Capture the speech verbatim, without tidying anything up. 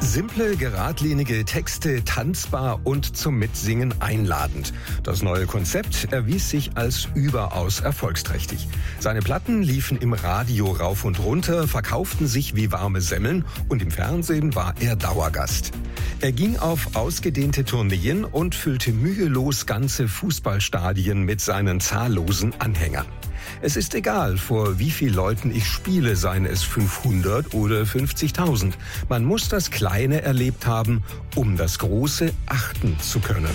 Simple, geradlinige Texte, tanzbar und zum Mitsingen einladend. Das neue Konzept erwies sich als überaus erfolgsträchtig. Seine Platten liefen im Radio rauf und runter, verkauften sich wie warme Semmeln und im Fernsehen war er Dauergast. Er ging auf ausgedehnte Tourneen und füllte mühelos ganze Fußballstadien mit seinen zahllosen Anhängern. Es ist egal, vor wie vielen Leuten ich spiele, seien es fünfhundert oder fünfzigtausend. Man muss das Kleine erlebt haben, um das Große achten zu können.